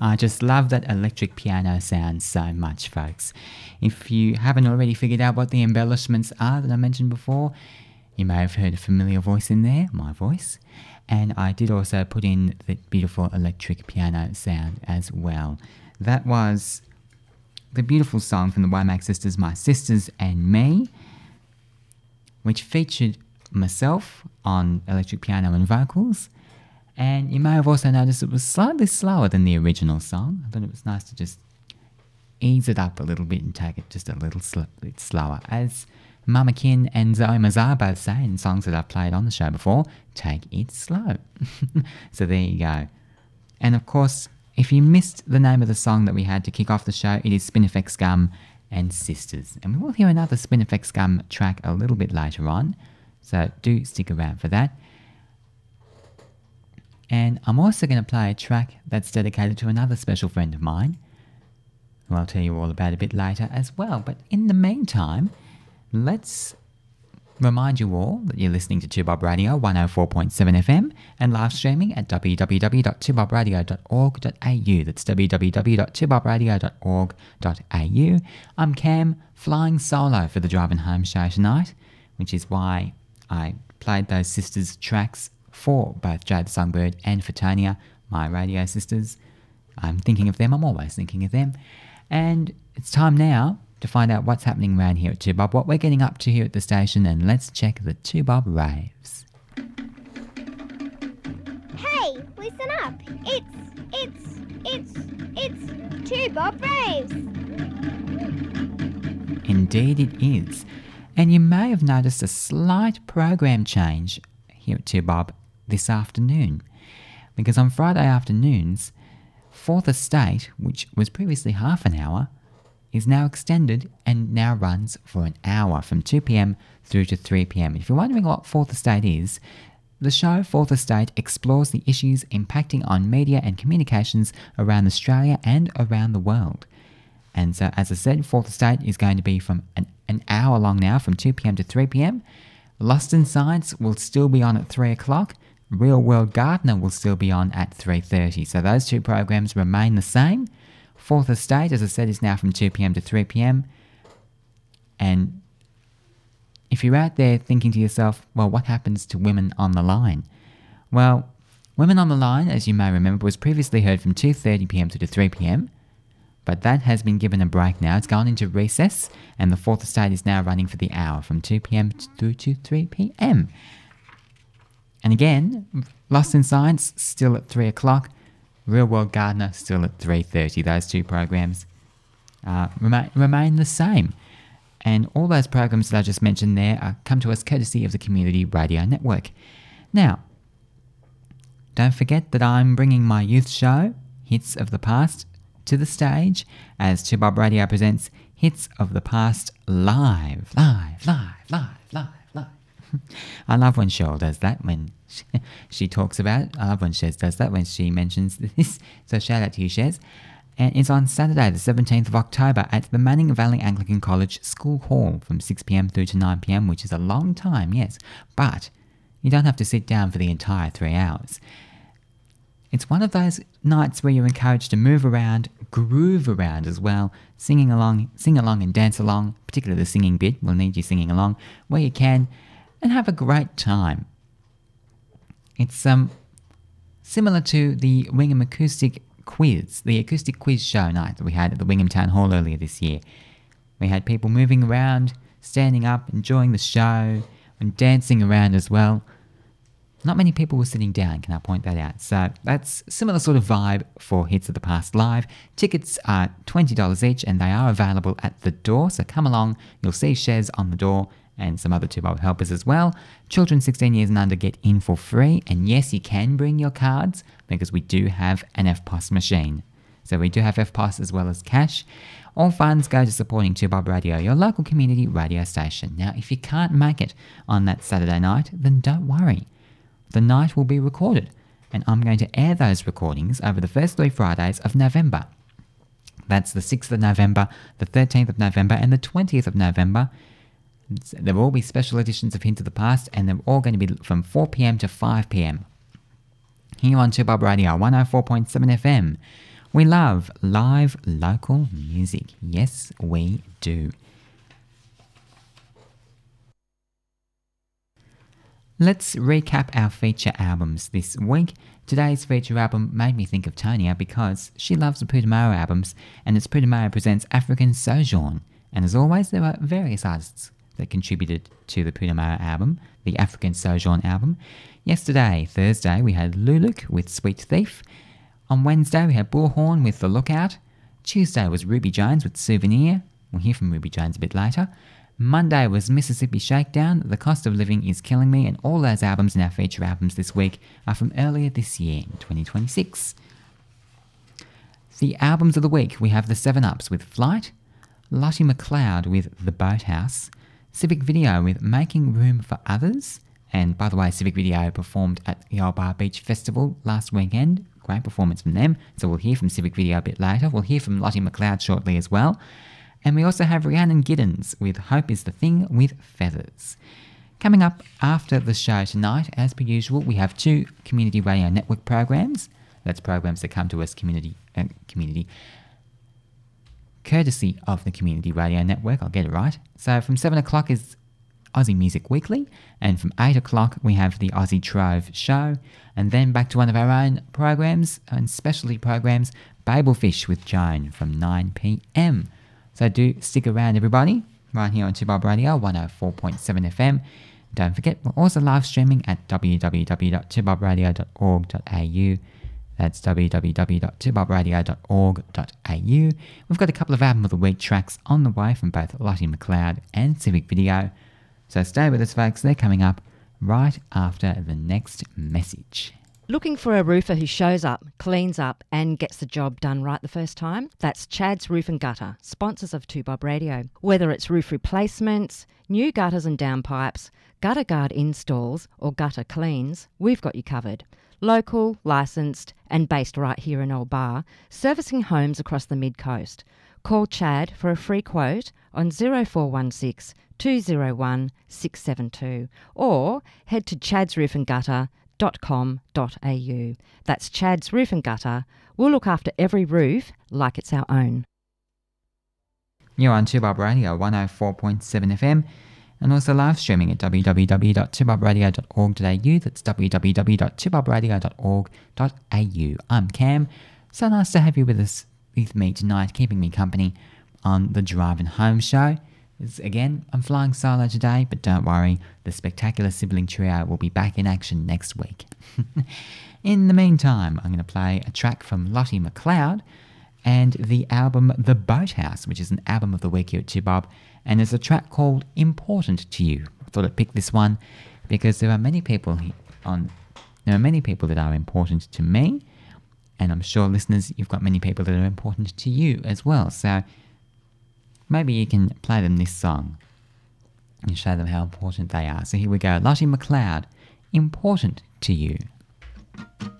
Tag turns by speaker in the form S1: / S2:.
S1: I just love that electric piano sound so much, folks. If you haven't already figured out what the embellishments are that I mentioned before, you may have heard a familiar voice in there, my voice. And I did also put in the beautiful electric piano sound as well. That was the beautiful song from the Womack Sisters, My Sisters and Me, which featured myself on electric piano and vocals. And you may have also noticed it was slightly slower than the original song. I thought it was nice to just ease it up a little bit and take it just a little bit slower. As Mama Kin and Zoe Mazar both say in songs that I've played on the show before, take it slow. So there you go. And of course, if you missed the name of the song that we had to kick off the show, it is Spinifex Gum and Sisters. And we will hear another Spinifex Gum track a little bit later on, so do stick around for that. And I'm also going to play a track that's dedicated to another special friend of mine, who I'll tell you all about a bit later as well. But in the meantime, let's remind you all that you're listening to 2Bob Radio 104.7 FM and live streaming at www.2bobradio.org.au. That's www.2bobradio.org.au. I'm Cam, flying solo for the Driving Home show tonight, which is why I played those sisters tracks for both Jade the Songbird and for Tonia, my radio sisters. I'm thinking of them, I'm always thinking of them. And it's time now to find out what's happening around here at 2Bob, what we're getting up to here at the station, and let's check the 2Bob raves.
S2: Hey, listen up. It's 2Bob raves.
S1: Indeed it is. And you may have noticed a slight program change here at 2Bob this afternoon, because on Friday afternoons, Fourth Estate, which was previously half an hour, is now extended and now runs for an hour from 2 p.m. through to 3 p.m. If you're wondering what Fourth Estate is, the show Fourth Estate explores the issues impacting on media and communications around Australia and around the world. And so, as I said, Fourth Estate is going to be from an hour long now, from 2 p.m. to 3 p.m. Lost in Science will still be on at 3 o'clock. Real World Gardener will still be on at 3:30. So those two programs remain the same. Fourth Estate, as I said, is now from 2 p.m. to 3 p.m. And if you're out there thinking to yourself, well, what happens to Women on the Line? Well, Women on the Line, as you may remember, was previously heard from 2:30 p.m. to 3 p.m. But that has been given a break now. It's gone into recess, and the Fourth Estate is now running for the hour from 2 p.m. through to 3 p.m. And again, Lost in Science still at 3 o'clock. Real World Gardener still at 3:30. Those two programs remain the same. And all those programs that I just mentioned there come to us courtesy of the Community Radio Network. Now, don't forget that I'm bringing my youth show, Hits of the Past, to the stage as 2Bob Radio presents Hits of the Past live. I love when Cheryl does that, when she talks about it. I love when Shez does that, when she mentions this. So shout out to you, Shez. And it's on Saturday the 17th of October at the Manning Valley Anglican College School Hall from 6 p.m. through to 9 p.m, which is a long time, yes. But you don't have to sit down for the entire 3 hours. It's one of those nights where you're encouraged to move around, groove around as well, sing along and dance along, particularly the singing bit. We'll need you singing along where you can, and have a great time. It's similar to the Wingham Acoustic Quiz, the acoustic quiz show night that we had at the Wingham Town Hall earlier this year. We had people moving around, standing up, enjoying the show, and dancing around as well. Not many people were sitting down, can I point that out? So that's a similar sort of vibe for Hits of the Past Live. Tickets are $20 each, and they are available at the door, so come along. You'll see Shez on the door and some other 2Bob helpers as well. Children 16 years and under get in for free, and yes, you can bring your cards because we do have an FPOS machine. So we do have FPOS as well as cash. All funds go to supporting 2Bob Radio, your local community radio station. Now, if you can't make it on that Saturday night, then don't worry. The night will be recorded, and I'm going to air those recordings over the first 3 Fridays of November. That's the 6th of November, the 13th of November, and the 20th of November. There will be special editions of Hint of the Past, and they're all going to be from 4 p.m. to 5 p.m. here on 2Bob Radio 104.7 FM. We love live local music. Yes, we do. Let's recap our feature albums this week. Today's feature album made me think of Tonya because she loves the Putumayo albums, and it's Putumayo presents African Sojourn. And as always, there are various artists that contributed to the Putumayo album, the African Sojourn album. Yesterday, Thursday, we had Luluk with Sweet Thief. On Wednesday, we had Bullhorn with The Lookout. Tuesday was Ruby Jones with Souvenir. We'll hear from Ruby Jones a bit later. Monday was Mississippi Shakedown, The Cost of Living is Killing Me, and all those albums in our feature albums this week are from earlier this year, in 2026. The albums of the week, we have the 7-Ups with Flight, Lottie McLeod with The Boathouse, Civic Video with Making Room for Others, and by the way, Civic Video performed at the Old Bar Beach Festival last weekend. Great performance from them, so we'll hear from Civic Video a bit later. We'll hear from Lottie McLeod shortly as well. And we also have Rhiannon Giddens with Hope is the Thing with Feathers. Coming up after the show tonight, as per usual, we have 2 Community Radio Network programs. That's programs that come to us courtesy of the Community Radio Network. I'll get it right. So from 7 o'clock is Aussie Music Weekly, and from 8 o'clock we have the Aussie Trove Show, and then back to one of our own programs and specialty programs, Babelfish with Joan from 9 p.m. So do stick around, everybody, right here on 2Bob Radio 104.7 FM. Don't forget, we're also live streaming at www.2bobradio.org.au. That's www.2bobradio.org.au. We've got a couple of Album of the Week tracks on the way from both Lottie McLeod and Civic Video. So stay with us, folks. They're coming up right after the next message.
S3: Looking for a roofer who shows up, cleans up and gets the job done right the first time? That's Chad's Roof and Gutter, sponsors of 2Bob Radio. Whether it's roof replacements, new gutters and downpipes, gutter guard installs or gutter cleans, we've got you covered. Local, licensed and based right here in Old Bar, servicing homes across the mid-coast. Call Chad for a free quote on 0416 201 672 or head to chadsroofandgutter.com.au. That's Chad's Roof and Gutter. We'll look after every roof like it's our own.
S1: You're on 2Bob Radio 104.7 FM and also live streaming at www.2bobradio.org.au. That's www.2bobradio.org.au. I'm Cam. So nice to have you with me tonight, keeping me company on the Driving Home show. Again, I'm flying solo today, but don't worry, the spectacular sibling trio will be back in action next week. In the meantime, I'm going to play a track from Lottie McLeod and the album The Boathouse, which is an album of the week here at 2Bob, and there's a track called Important to You. I thought I'd pick this one because there are many people that are important to me, and I'm sure, listeners, you've got many people that are important to you as well. So maybe you can play them this song and show them how important they are. So here we go. Lottie McLeod, Important to You.